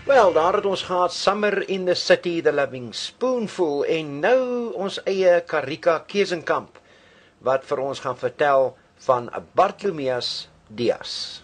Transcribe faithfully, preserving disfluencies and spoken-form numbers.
Wel, daar het ons gehad Summer in the City, The Loving Spoonful, en nou ons eie Karika Keesenkamp, wat vir ons gaan vertel van Bartolomeus Dias.